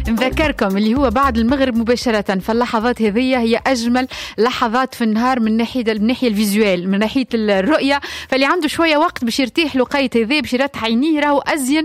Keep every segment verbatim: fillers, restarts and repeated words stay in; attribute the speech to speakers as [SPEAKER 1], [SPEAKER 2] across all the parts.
[SPEAKER 1] نذكركم اللي هو بعد المغرب مباشرة، فاللحظات هذه هي أجمل لحظات في النهار من ناحية من ناحية الفيزوال، من ناحية الرؤية. فاللي عنده شوية وقت باش يرتاح لقيت هذه باش يرتاح عينيه، راهو أزين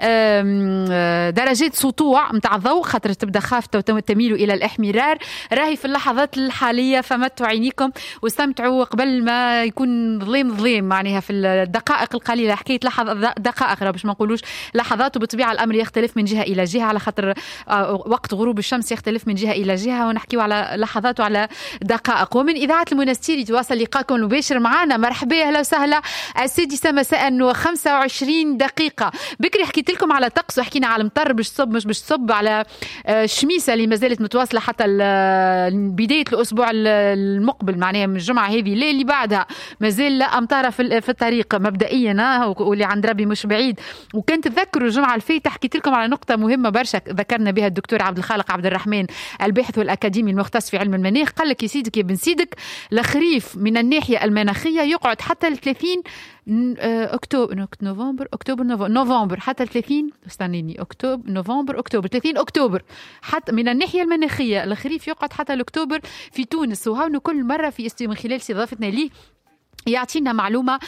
[SPEAKER 1] درجات سطوع متاع الضوء، خاطر تبدأ خافته وتميل إلى الإحمرار. راهي في اللحظات الحالية فمتوا عينيكم واستمتعوا قبل ما يكون ظليم ظليم، معناها في الدقائق القليلة. حكيت لحظة دقائق باش ما نقولوش لحظات، وبطبيعة الأمر يختلف من جهة إلى جهة على خاطر وقت غروب الشمس يختلف من جهة إلى جهة، ونحكيو على لحظات وعلى دقائق. ومن إذاعة المنستير يتواصل لقاءكم المباشر معنا. مرحبا أهلا وسهلا. السادسة مساء وخمسة وعشرين دقيقة. بكري حكيت لكم على طقس وحكينا على المطر باش تصب مش باش تصب، على الشميسة اللي ما زالت متواصلة حتى بداية الأسبوع المقبل، معناها من الجمعة هذه الليل اللي بعدها ما زال أمطار في الطريق مبدئيا، واللي عند ربي مش بعيد. وكنت تذكروا الجمعة الفايتة حكيت لكم على نقطة مهمة برشا ذكرنا بها الدكتور عبد الخالق عبد الرحمن الباحث والأكاديمي المختص في علم المناخ. قال لك يا سيدك يا بن سيدك الخريف من الناحية المناخية يقعد حتى الثلاثين أكتوبر نوفمبر أكتوبر نوفمبر حتى الثلاثين استنيني أكتوبر نوفمبر أكتوبر ثلاثين أكتوبر حتى من الناحية المناخية الخريف يقعد حتى الأكتوبر في تونس. وهون كل مرة في من خلال استضافتنا ليه يعطينا معلومة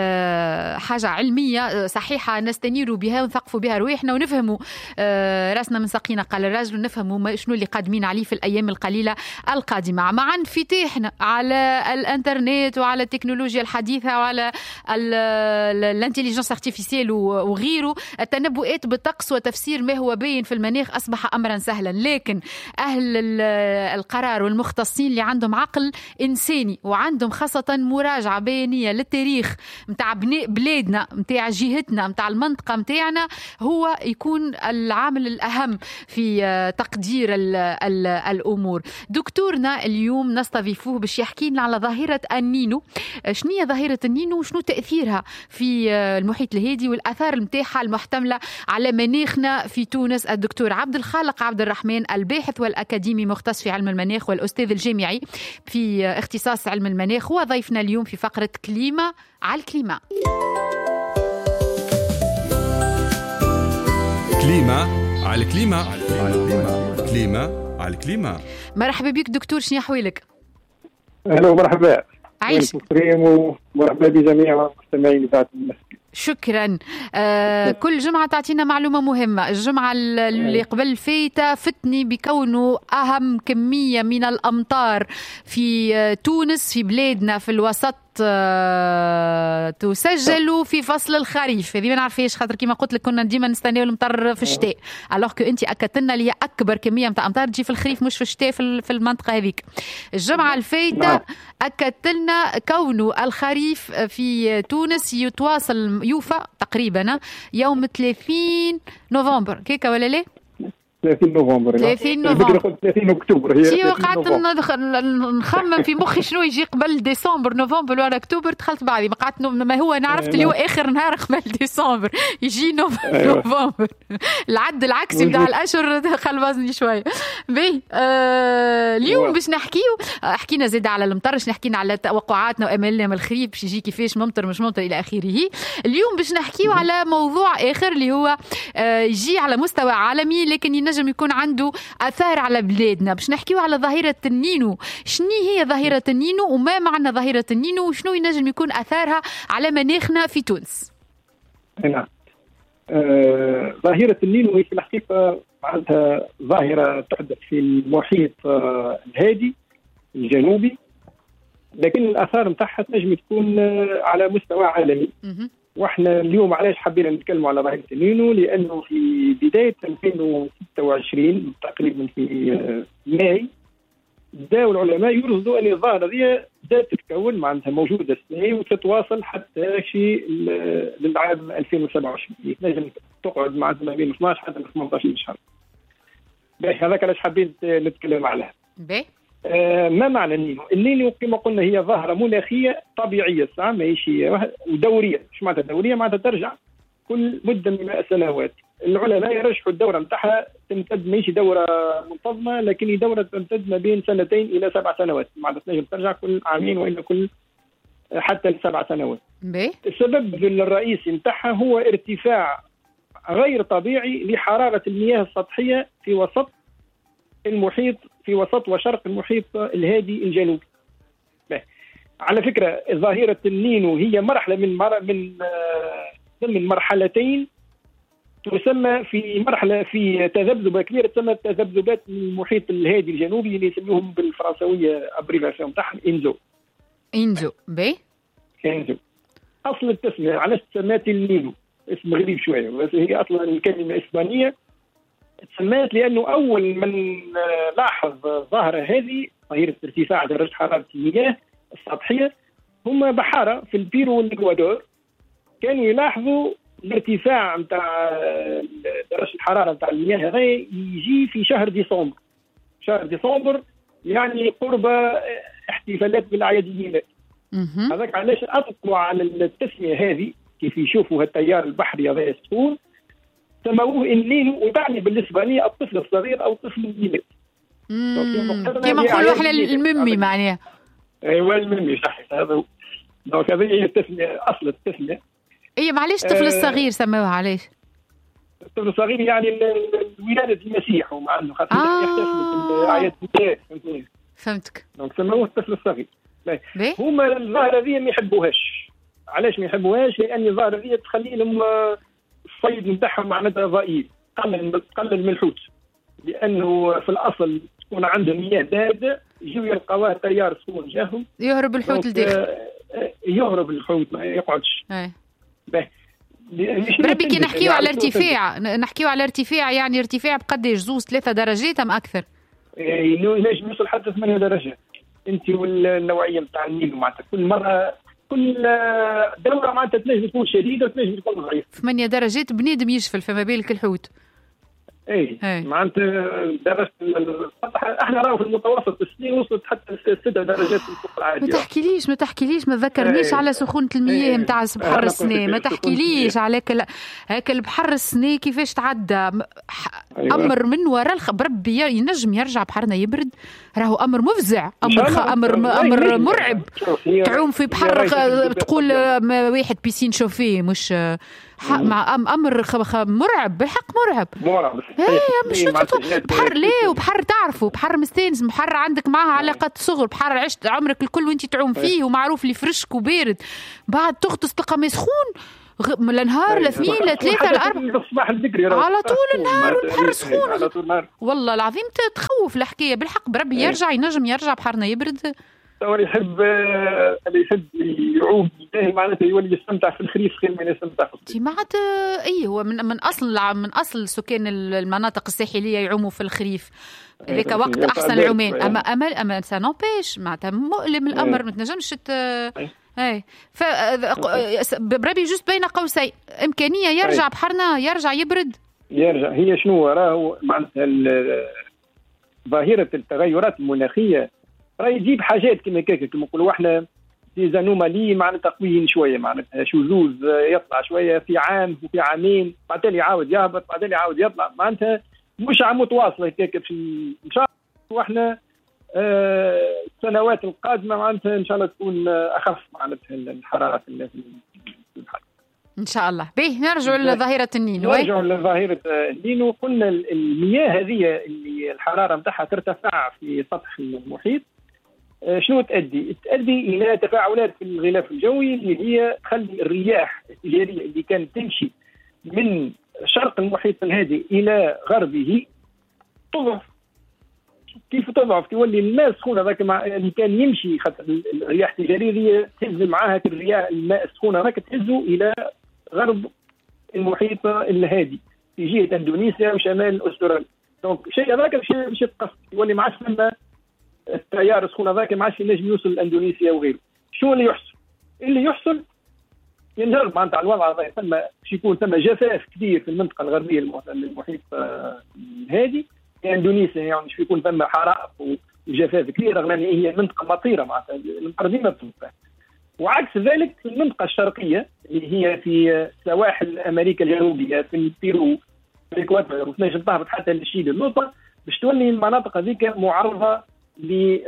[SPEAKER 1] أه حاجة علمية صحيحة نستنيروا بها ونثقفوا بها رويحنا ونفهموا أه راسنا من سقينا قال الرجل، ونفهموا شنو اللي قادمين عليه في الأيام القليلة القادمة. مع انفتاحنا على الانترنت وعلى التكنولوجيا الحديثة وعلى الانتليجنس ارتيفيسيال وغيره، التنبؤات بالطقس وتفسير ما هو باين في المناخ أصبح أمرا سهلا. لكن أهل القرار والمختصين اللي عندهم عقل إنساني وعندهم خاصة مراجعة بيانية للتاريخ متاع بلادنا متاع جهتنا متاع المنطقة متاعنا، هو يكون العامل الأهم في تقدير ال ال الأمور. دكتورنا اليوم نستضيفوه باش يحكي لنا على ظاهرة النينو. شنو هي ظاهرة النينو وشنو تأثيرها في المحيط الهادي والآثار متاعها المحتملة على مناخنا في تونس. الدكتور عبد الخالق عبد الرحمن الباحث والأكاديمي مختص في علم المناخ والأستاذ الجامعي في اختصاص علم المناخ، هو ضيفنا اليوم في فقرة كليمة على الكليمة.
[SPEAKER 2] كليمة على الكليمة. كليمة على الكليمة.
[SPEAKER 1] مرحبا بك دكتور، شنو أحوالك؟
[SPEAKER 3] أهلا ومرحبا.
[SPEAKER 1] عايش.
[SPEAKER 3] ومرحبا بجميع المستمعين بتاعت المسجد.
[SPEAKER 1] شكرا. آه كل جمعة تعطينا معلومة مهمة. الجمعة اللي قبل فايتة فتني بكونه أهم كمية من الأمطار في تونس في بلادنا في الوسط تسجل في فصل الخريف. هذه ما نعرفيش خاطر كما قلت لك كنا ديما نستناو المطر في الشتاء، alors que انت اكدت لنا اللي هي اكبر كميه نتاع امطار تجي في الخريف مش في الشتاء في المنطقه هذيك. الجمعه الفايته اكدت لنا كونه الخريف في تونس يتواصل يوفى تقريبا يوم ثلاثين نوفمبر كيكا ولا لا؟
[SPEAKER 3] ثلاثين نوفمبر
[SPEAKER 1] ثلاثين نوفمبر
[SPEAKER 3] ثلاثين أكتوبر. هي
[SPEAKER 1] شي قعدت نخمم في مخي شنو يجي قبل ديسمبر نوفمبر ولا أكتوبر، دخلت بعدي ما قعدت ما هو أنا عرفت اللي هو آخر نهار قبل ديسمبر يجي نوفمبر. العد العكسي بتاع الأشهر خلوزني شوية. بي آه اليوم باش نحكيو حكينا زيد على المطر، باش نحكينا على توقعاتنا وأملنا من الخريف باش يجي كيفاش ممطر مش ممطر إلى آخره. اليوم باش نحكيو على موضوع آخر اللي هو آه يجي على مستوى عالمي لكن نجم يكون عنده أثار على بلادنا. باش نحكيو على ظاهرة النينو. شنو هي ظاهرة النينو وما معنى ظاهرة النينو وشنو ينجم يكون أثارها على مناخنا في تونس؟
[SPEAKER 3] نعم. آه، ظاهرة النينو هي في الحقيقة معناتها ظاهرة تحدث في المحيط آه، الهادي الجنوبي، لكن الآثار متاعها تنجم تكون آه، على مستوى عالمي. واحنا اليوم علاش حبينا نتكلم على ظاهرة النينو؟ لأنه في بداية ألفين وستة وعشرين تقريبا في ماي بداوا العلماء يرصدوا أن الظاهرة دي بدأت تتكون معناتها موجودة السنة وتتواصل حتى شيء للعام ألفين وسبعة وعشرين، نجم تقعد معناتها ما بين اثناش حتى ثمانية عشر شهر. باهي هذاك علاش حابين نتكلم عليها.
[SPEAKER 1] باهي.
[SPEAKER 3] آه ما معنى النينو؟ النينو كما قلنا هي ظاهرة مناخية طبيعية صح ماشي ودورية. مش معناتها دورية؟ معناتها ترجع كل مدة من السنوات. العلماء يرجحوا الدورة متاعها تمتد ماشي دورة منتظمة، لكن هي دورة تمتد ما بين سنتين إلى سبع سنوات، معناتها تنجم ترجع كل عامين وإلا كل حتى لسبع سنوات.
[SPEAKER 1] بي.
[SPEAKER 3] السبب الرئيسي متاعها هو ارتفاع غير طبيعي لحرارة المياه السطحية في وسط المحيط في وسط وشرق المحيط الهادي الجنوبي. على فكرة ظاهرة النينو هي مرحلة من مر... من من مرحلتين تسمى في مرحلة في تذبذبة كبيرة تسمى تذبذبات المحيط الهادي الجنوبي اللي يسموهم بالفرنسوية ابريفاسيون تاعهم انزو.
[SPEAKER 1] انزو بي
[SPEAKER 3] انزو اصل التسمية علاش تسمات النينو؟ اسم غريب شوية بس هي اصلا الكلمة اسبانية. تسمات لانه اول من لاحظ ظاهرة هذه ظاهرة ارتفاع درجة حرارة المياه السطحية هم بحارة في البيرو والاكوادور، كانوا يلاحظوا الارتفاع نتاع درجة الحرارة نتاع المياه هذا يجي في شهر ديسمبر. شهر ديسمبر يعني قرب احتفالات بالأعياد الميلاد. هذاك علاش أطلقوا على التسمية هذه كيف يشوفوا التيار البحري هذا السخون سموه النينو، وتعني بالإسبانية الطفل الصغير أو الطفل الجديد.
[SPEAKER 1] كما نقولوا احنا الممي معناها.
[SPEAKER 3] ايوه الممي صحيح هذا. دونك هذه هي التسمية أصل التسمية.
[SPEAKER 1] اي معليش الطفل الصغير سموها علاش؟
[SPEAKER 3] الطفل الصغير يعني ولادة المسيح ومع انه خاطر
[SPEAKER 1] آه.
[SPEAKER 3] يحتفل بالأعياد الميلاد.
[SPEAKER 1] فهمتك.
[SPEAKER 3] دونك سموه الطفل الصغير. هما الظاهرة ذي ما يحبوهاش. علاش ما يحبوهاش؟ لأن الظاهرة ذي تخلي لهم الصيد نتاعهم معناتها ضئيل، تقلل تقلل من الحوت، لأنه في الأصل تكون عندهم مياه باردة يجيو يلقاوها تيار سخون جاهم
[SPEAKER 1] يهرب الحوت لداخل.
[SPEAKER 3] يهرب الحوت ما يقعدش.
[SPEAKER 1] اي.
[SPEAKER 3] بربي
[SPEAKER 1] كي نحكيو على ارتفاع نحكيو على ارتفاع يعني ارتفاع بقداش زوز ثلاثة درجات أم أكثر؟
[SPEAKER 3] ينجم يوصل حتى ثمانية درجات. أنت والنوعية نتاع النيل معناتها كل مرة كل دورة معناتها تنجم تكون شديدة وتنجم تكون ضعيفة.
[SPEAKER 1] ثمانية درجات بنادم يشفل فما بالك الحوت.
[SPEAKER 3] اي معناتها درجة السطح احنا راهو في المتوسط السنين وصلت حتى ستة درجات في الفوق العادي.
[SPEAKER 1] ما تحكيليش ما تحكيليش ما تذكرنيش على سخونة المياه نتاع بحر السنة، ما تحكيليش على هاك البحر السنة كيفاش تعدى. امر من وراء الخ... بربي ينجم يرجع بحرنا يبرد، راهو امر مفزع، امر خ... امر امر مرعب. تعوم في بحر تقول واحد بيسين شوفيه مش مع امر خ... مرعب بالحق مرعب.
[SPEAKER 3] مرعب
[SPEAKER 1] ايه مش بحر ليه وبحر تعرفوا بحر مستانس، بحر عندك معها علاقة صغر، بحر عشت عمرك الكل وانت تعوم فيه ومعروف لي فرشك وبارد، بعد تغطس تلقى ماء سخون النهار لاثنين لثلاثة لأربعة على طول النهار والبحر سخون. والله العظيم تخوف الحكاية بالحق. بربي يرجع ينجم يرجع بحرنا يبرد.
[SPEAKER 3] اللي يحب اللي يحب يعوم معناته يولي يستمتع في الخريف خير من يستمتع في الصيف.
[SPEAKER 1] معنات اي هو من من اصل من اصل سكان المناطق الساحليه يعوموا في الخريف لك وقت احسن العومان. اما امل اما سانوبيش معناتها مؤلم الامر ما تنجمش اي ف بربي جوست بين قوسين امكانيه يرجع بحرنا يرجع يبرد
[SPEAKER 3] يرجع. هي شنو راهو معناتها ظاهره التغيرات المناخيه راه يجيب حاجات كما كيك كما نقولوا احنا في زانومالي معناتها قويين شويه، معناتها شذوذ يطلع شويه في عام وفي عامين بعدين يعاود يهبط بعدين يعاود يطلع، معناتها مش عام متواصله هكاك في ان شاء الله. واحنا آه السنوات القادمه معناتها ان شاء الله تكون اخف معناتها الحراره في البحر
[SPEAKER 1] ان شاء الله. به نرجع لظاهره النينو.
[SPEAKER 3] نرجع لظاهره النينو. قلنا المياه هذه اللي الحراره نتاعها ترتفع في سطح المحيط شنو تؤدي؟ تؤدي الى تفاعلات في الغلاف الجوي اللي هي تخلي الرياح التجاريه اللي كانت تمشي من شرق المحيط الهادئ الى غربه تضعف. كيف تضعف؟ تولي الماء السخون هذاك اللي كان يمشي خاطر الرياح التجاريه دي تهز معاها الرياح الماء السخون هذاك تهزه الى غرب المحيط الهادي في جهه اندونيسيا وشمال استراليا. دونك شيء هذاك باش يتقص يولي ما عادش ثم التيار السخون هذاك ما عادش ينجم يوصل لاندونيسيا وغيره. شو اللي يحصل؟ اللي يحصل ينهار معناتها الوضع هذا ثم باش يكون ثم جفاف كبير في المنطقه الغربيه للمحيط الهادي. في اندونيسيا يعني باش يكون ثم حرائق وجفاف كبير رغم ان هي منطقه مطيره معناتها الارض ديما بتمطر. وعكس ذلك في المنطقه الشرقيه اللي هي في سواحل امريكا الجنوبيه في البيرو في الاكوادور وتنجم تهبط حتى للشيلي اللوطه باش تولي المناطق هذيك معرضه ل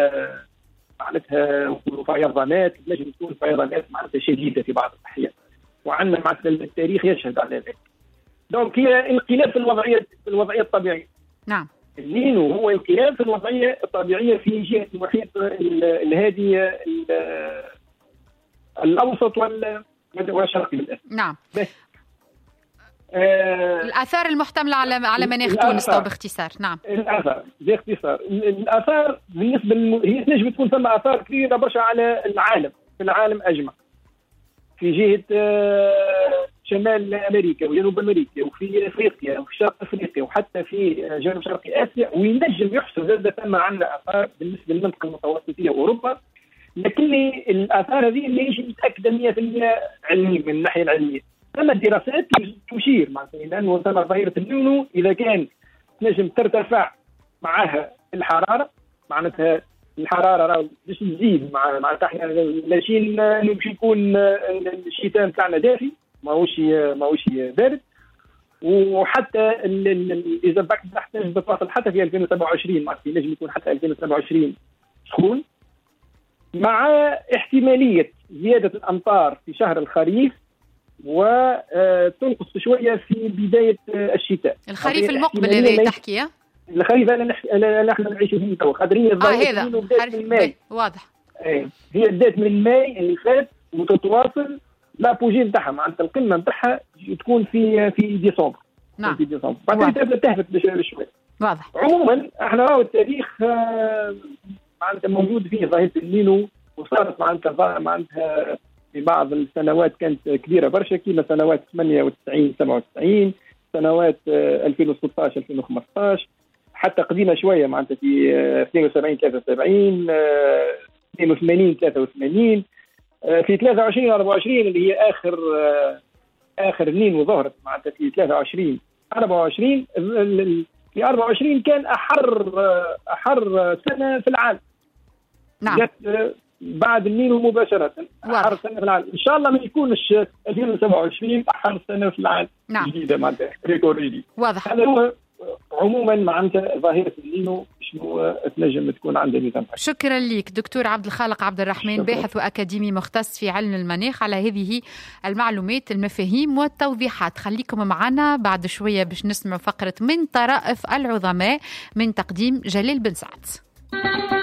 [SPEAKER 3] معناتها فيضانات، تنجم تكون فيضانات معناتها شديده في بعض الاحيان، وعندنا معناتها التاريخ يشهد على ذلك. دونك هي انقلاب في الوضعيه في الوضعيه الطبيعيه.
[SPEAKER 1] نعم.
[SPEAKER 3] النينو هو انقلاب في الوضعيه الطبيعيه في جهه المحيط الهادي الاوسط والشرقي للاسف.
[SPEAKER 1] نعم.
[SPEAKER 3] آه
[SPEAKER 1] الاثار المحتمله على على مناخ تونس باختصار. نعم.
[SPEAKER 3] الاثار باختصار الاثار بالنسبه للم... هي تنجم تكون ثم اثار كبيره برشا على العالم في العالم اجمع، في جهه آه شمال امريكا وجنوب امريكا وفي افريقيا وفي شرق افريقيا وحتى في جنوب شرق اسيا، وينجم يحصل زاد ثم عندنا اثار بالنسبه للمنطقه المتوسطيه واوروبا، لكن الاثار هذه ليش متاكده مية بالمية علميا من الناحيه العلميه. ثم الدراسات تشير معناتها لانه ثم ظاهره النينو اذا كان تنجم ترتفع معها الحراره، معناتها الحراره راه باش تزيد مع معناتها احنا ماشيين باش يكون الشتاء نتاعنا دافي ماهوش ماهوش بارد، وحتى اذا بعد تحتاج بتواصل حتى في ألفين وسبعة وعشرين معناتها ينجم يكون حتى ألفين وسبعة وعشرين سخون، مع احتماليه زياده الامطار في شهر الخريف وتنقص شويه في بدايه الشتاء.
[SPEAKER 1] الخريف المقبل اللي تحكي
[SPEAKER 3] الخريف اللي نحن نعيش فيه تو خضريه
[SPEAKER 1] اه هذا خريف واضح.
[SPEAKER 3] ايه هي بدات من ماي اللي فات وتتواصل لابوجي نتاعها معناتها القمه نتاعها تكون في في ديسمبر.
[SPEAKER 1] نعم.
[SPEAKER 3] في ديسمبر بعدين تبدا تهبط بشوي.
[SPEAKER 1] واضح.
[SPEAKER 3] عموما احنا راهو التاريخ معناتها موجود فيه ظاهره النينو، وصارت معناتها معناتها في بعض السنوات كانت كبيره برشا كيما سنوات ثمانية وتسعين سبعة وتسعين، سنوات ألفين وستة عشر ألفين وخمسطاش، حتى قديمه شويه معناتها في اثنين وسبعين ثلاثة وسبعين اثنين وثمانين ثلاثة وثمانين، في ثلاثة وعشرين أربعة وعشرين اللي هي اخر اخر نينو ظهرت معناتها في ثلاثة وعشرين أربعة وعشرين. في أربعة وعشرين كان احر احر سنه في العالم.
[SPEAKER 1] نعم.
[SPEAKER 3] بعد النينو مباشرة أحر سنة في العالم، إن شاء الله ما يكونش ألفين وسبعة وعشرين أحر سنة في العالم.
[SPEAKER 1] نعم.
[SPEAKER 3] جديدة معناتها ريكورد جديد.
[SPEAKER 1] واضح.
[SPEAKER 3] هذا هو عموما معناتها ظاهرة النينو شنو تنجم تكون عندها ميزان.
[SPEAKER 1] شكرا لك دكتور عبد الخالق عبد الرحمن، شكرا. باحث وأكاديمي مختص في علم المناخ على هذه المعلومات المفاهيم والتوضيحات. خليكم معنا بعد شوية باش نسمع فقرة من طرائف العظماء من تقديم جلال بن سعد.